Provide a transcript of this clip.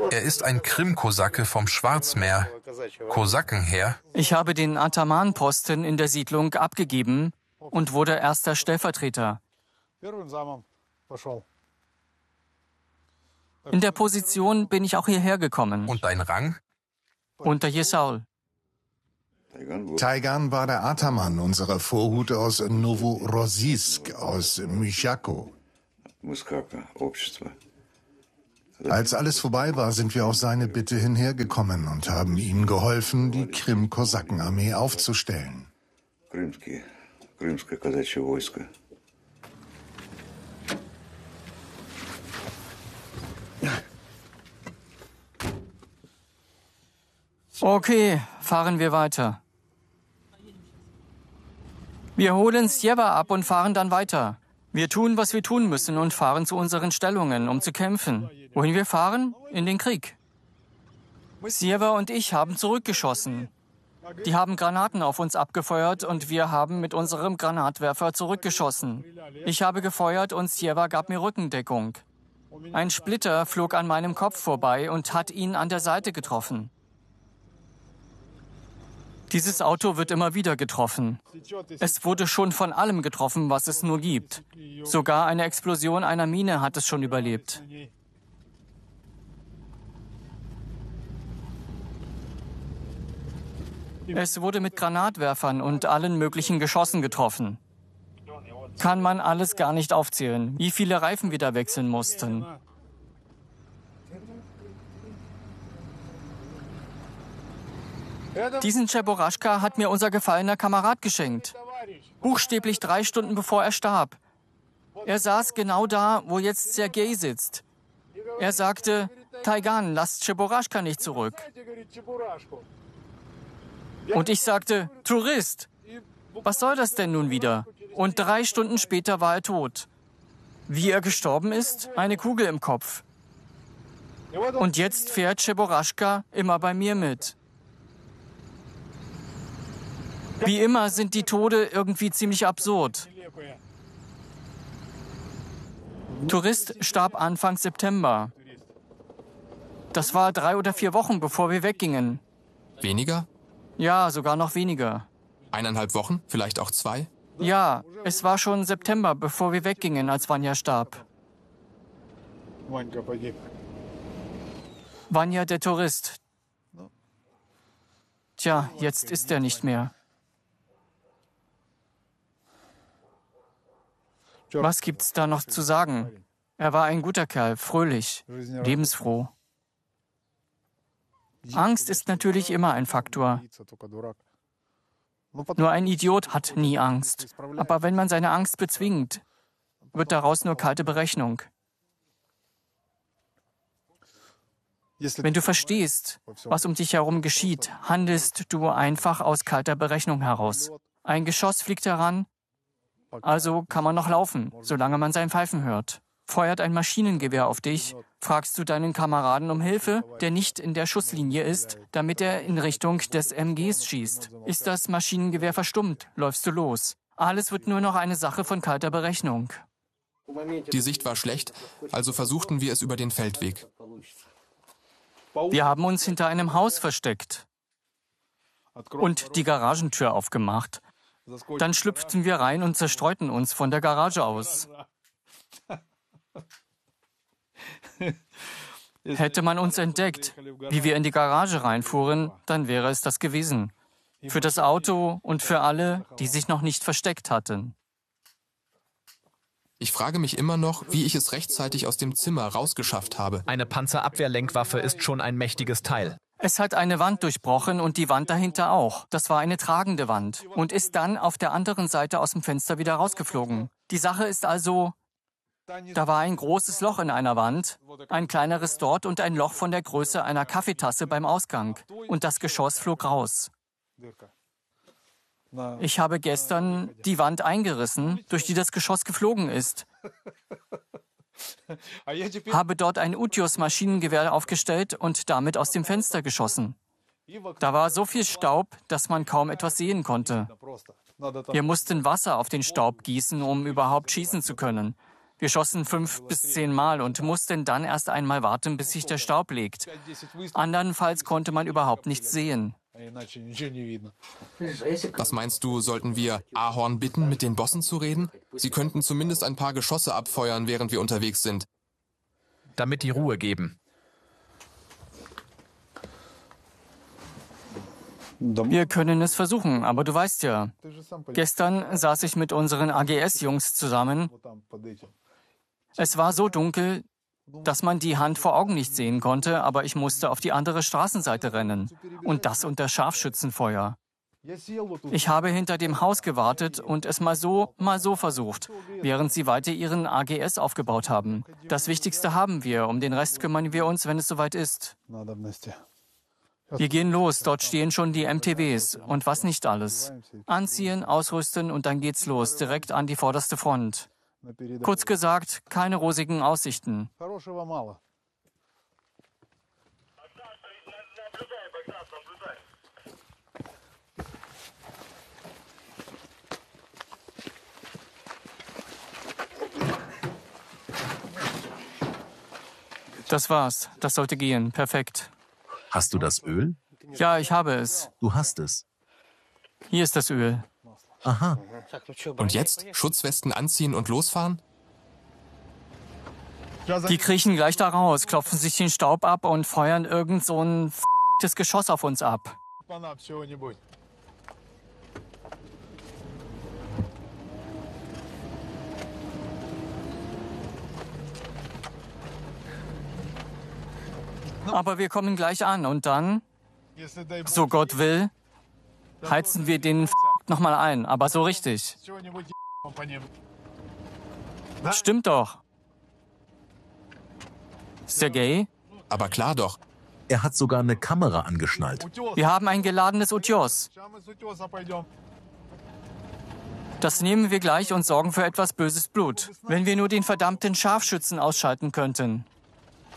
Er ist ein Krim-Kosake vom Schwarzmeer, Kosakenheer. Ich habe den Ataman-Posten in der Siedlung abgegeben und wurde erster Stellvertreter. In der Position bin ich auch hierher gekommen. Und dein Rang? Unter Jesaul. Taigan war der Ataman unserer Vorhut aus Novorossijsk, aus Myschako. Als alles vorbei war, sind wir auf seine Bitte hinhergekommen und haben ihm geholfen, die Krim-Kosakenarmee aufzustellen. Okay, fahren wir weiter. Wir holen Sjewa ab und fahren dann weiter. Wir tun, was wir tun müssen und fahren zu unseren Stellungen, um zu kämpfen. Wohin wir fahren? In den Krieg. Sjewa und ich haben zurückgeschossen. Die haben Granaten auf uns abgefeuert und wir haben mit unserem Granatwerfer zurückgeschossen. Ich habe gefeuert und Sjewa gab mir Rückendeckung. Ein Splitter flog an meinem Kopf vorbei und hat ihn an der Seite getroffen. Dieses Auto wird immer wieder getroffen. Es wurde schon von allem getroffen, was es nur gibt. Sogar eine Explosion einer Mine hat es schon überlebt. Es wurde mit Granatwerfern und allen möglichen Geschossen getroffen. Kann man alles gar nicht aufzählen, wie viele Reifen wir da wechseln mussten. Diesen Cheboraschka hat mir unser gefallener Kamerad geschenkt. Buchstäblich 3 Stunden bevor er starb. Er saß genau da, wo jetzt Sergei sitzt. Er sagte, Taigan, lasst Cheboraschka nicht zurück. Und ich sagte, Tourist, was soll das denn nun wieder? Und 3 Stunden später war er tot. Wie er gestorben ist? Eine Kugel im Kopf. Und jetzt fährt Cheboraschka immer bei mir mit. Wie immer sind die Tode irgendwie ziemlich absurd. Tourist starb Anfang September. Das war 3 oder 4 Wochen, bevor wir weggingen. Weniger? Ja, sogar noch weniger. 1,5 Wochen? Vielleicht auch 2? Ja, es war schon September, bevor wir weggingen, als Vanya starb. Vanya, der Tourist. Tja, jetzt ist er nicht mehr. Was gibt's da noch zu sagen? Er war ein guter Kerl, fröhlich, lebensfroh. Angst ist natürlich immer ein Faktor. Nur ein Idiot hat nie Angst. Aber wenn man seine Angst bezwingt, wird daraus nur kalte Berechnung. Wenn du verstehst, was um dich herum geschieht, handelst du einfach aus kalter Berechnung heraus. Ein Geschoss fliegt heran, also kann man noch laufen, solange man sein Pfeifen hört. Feuert ein Maschinengewehr auf dich, fragst du deinen Kameraden um Hilfe, der nicht in der Schusslinie ist, damit er in Richtung des MGs schießt. Ist das Maschinengewehr verstummt, läufst du los. Alles wird nur noch eine Sache von kalter Berechnung. Die Sicht war schlecht, also versuchten wir es über den Feldweg. Wir haben uns hinter einem Haus versteckt und die Garagentür aufgemacht. Dann schlüpften wir rein und zerstreuten uns von der Garage aus. Hätte man uns entdeckt, wie wir in die Garage reinfuhren, dann wäre es das gewesen. Für das Auto und für alle, die sich noch nicht versteckt hatten. Ich frage mich immer noch, wie ich es rechtzeitig aus dem Zimmer rausgeschafft habe. Eine Panzerabwehrlenkwaffe ist schon ein mächtiges Teil. Es hat eine Wand durchbrochen und die Wand dahinter auch. Das war eine tragende Wand und ist dann auf der anderen Seite aus dem Fenster wieder rausgeflogen. Die Sache ist also, da war ein großes Loch in einer Wand, ein kleineres dort und ein Loch von der Größe einer Kaffeetasse beim Ausgang. Und das Geschoss flog raus. Ich habe gestern die Wand eingerissen, durch die das Geschoss geflogen ist. Habe dort ein Utios-Maschinengewehr aufgestellt und damit aus dem Fenster geschossen. Da war so viel Staub, dass man kaum etwas sehen konnte. Wir mussten Wasser auf den Staub gießen, um überhaupt schießen zu können. Wir schossen 5 bis 10 Mal und mussten dann erst einmal warten, bis sich der Staub legt. Andernfalls konnte man überhaupt nichts sehen. Was meinst du, sollten wir Ahorn bitten, mit den Bossen zu reden? Sie könnten zumindest ein paar Geschosse abfeuern, während wir unterwegs sind. Damit die Ruhe geben. Wir können es versuchen, aber du weißt ja, gestern saß ich mit unseren AGS-Jungs zusammen. Es war so dunkel, dass man die Hand vor Augen nicht sehen konnte, aber ich musste auf die andere Straßenseite rennen. Und das unter Scharfschützenfeuer. Ich habe hinter dem Haus gewartet und es mal so versucht, während sie weiter ihren AGS aufgebaut haben. Das Wichtigste haben wir, um den Rest kümmern wir uns, wenn es soweit ist. Wir gehen los, dort stehen schon die MTWs und was nicht alles. Anziehen, ausrüsten und dann geht's los, direkt an die vorderste Front. Kurz gesagt, keine rosigen Aussichten. Das war's, das sollte gehen, perfekt. Hast du das Öl? Ja, ich habe es. Du hast es. Hier ist das Öl. Aha. Und jetzt? Schutzwesten anziehen und losfahren? Die kriechen gleich da raus, klopfen sich den Staub ab und feuern irgend so ein f***tes Geschoss auf uns ab. Aber wir kommen gleich an und dann, so Gott will, heizen wir den nochmal ein, aber so richtig. Stimmt doch. Sergej? Aber klar doch. Er hat sogar eine Kamera angeschnallt. Wir haben ein geladenes Utjos. Das nehmen wir gleich und sorgen für etwas böses Blut. Wenn wir nur den verdammten Scharfschützen ausschalten könnten.